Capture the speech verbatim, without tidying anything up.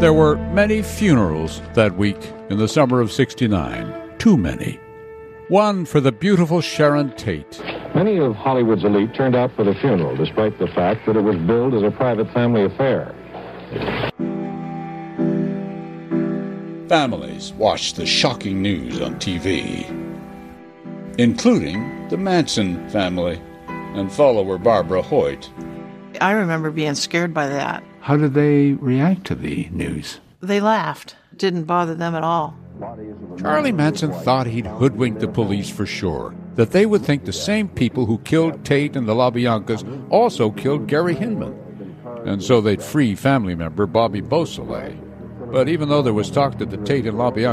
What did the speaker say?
There were many funerals that week in the summer of sixty-nine. Too many. One for the beautiful Sharon Tate. Many of Hollywood's elite turned out for the funeral, despite the fact that it was billed as a private family affair. Families watched the shocking news on T V, including the Manson family and follower Barbara Hoyt. I remember being scared by that. How did they react to the news? They laughed. It didn't bother them at all. Charlie Manson thought he'd hoodwinked the police for sure, that they would think the same people who killed Tate and the LaBiancas also killed Gary Hinman, and so they'd free family member Bobby Beausoleil. But even though there was talk that the Tate and LaBianca